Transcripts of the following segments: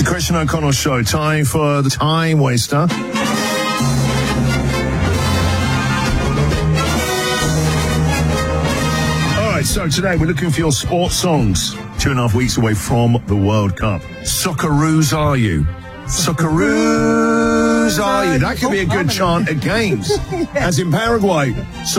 Christian O'Connell Show. Time for the Time Waster. All right, so today we're looking for your sports songs. 2.5 weeks away from the World Cup. Socceroos are you? Socceroos are you? That could be a good chant at games. As in Paraguay.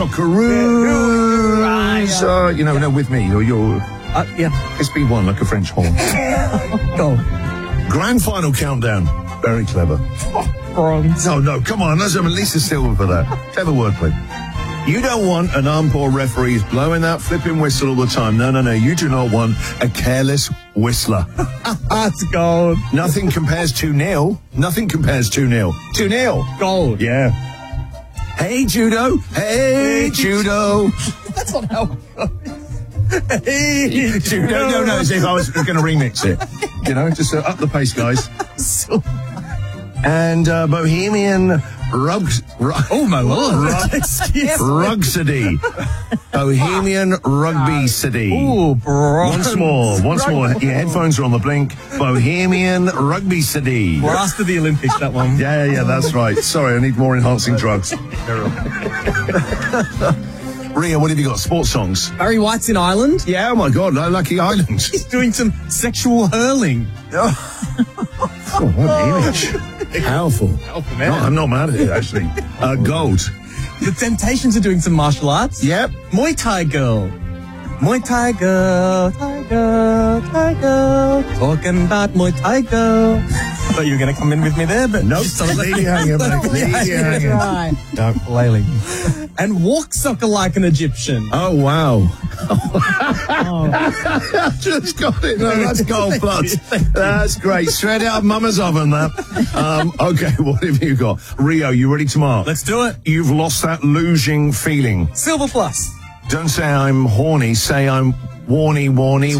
Socceroos are you. No, with me. You're it's B1 like a French horn. Go. Grand final countdown. Very clever. No, come on. Let's have at least a silver for that. Clever wordplay. You don't want an umpire referees blowing that flipping whistle all the time. No. You do not want a careless whistler. That's gold. Nothing compares to 2-0. Nothing compares to 2-0. 2-0. Gold. Yeah. Hey, Judo. Hey, Judo. That's not how it goes. Hey, Judo. No, as if I was going to remix it. You know, just up the pace, guys. And Bohemian Oh, my Lord. Rugsidy. Bohemian Rugby City. Ooh, Once more. Your headphones are on the blink. Bohemian Rugby City. We're after the Olympics, that one. Yeah, that's right. Sorry, I need more enhancing drugs. Ria, what have you got? Sports songs? Barry White's in Ireland. Yeah, oh my God, Lucky Island. He's doing some sexual hurling. Oh, what an image. Powerful. Man. No, I'm not mad at it, actually. Gold. The Temptations are doing some martial arts. Yep. Muay Thai girl. Muay Thai girl, Thai girl, talking about Muay Thai girl. I thought you were going to come in with me there, but nope. Leave you hanging, mate. Leave you hanging. Right. Don't flailing. And walk soccer like an Egyptian. Oh, wow. Just got it. No, that's gold plus. That's great. Straight out of Mama's oven, that. Okay, what have you got? Rio, you ready to mark? Let's do it. You've lost that losing feeling. Silver plus. Don't say I'm horny, say I'm warny.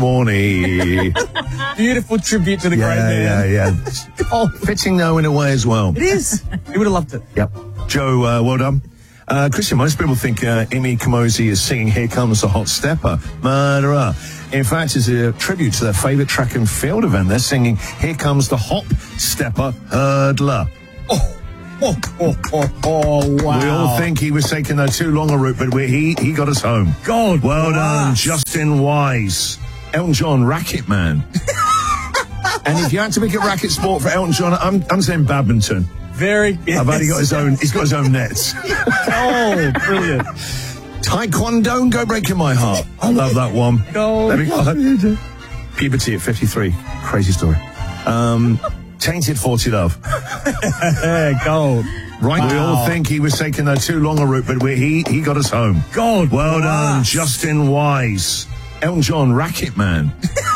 Beautiful tribute to the great man. Yeah. Oh, fitting though in a way as well. It is. You would have loved it. Yep. Joe, well done. Christian, most people think Imi Kamosi is singing Here Comes the Hot Stepper, Murderer. In fact, it's a tribute to their favourite track and field event. They're singing Here Comes the Hop Stepper Hurdler. Oh, wow. We all think he was taking a too long a route, but he got us home. God, well done, Justin Wise. Elton John, Racket Man. And if you had to pick a racket sport for Elton John, I'm saying badminton. Very. Yes. I've only got he's got his own nets. Oh, brilliant. Taekwondo, Go Breaking My Heart. I love that one. Gold. Puberty at 53. Crazy story. Tainted 40 Love. Gold. Right, wow. We all think he was taking a too long a route, but he got us home. Gold. Well done, Justin Wise. Elton John, Racket Man.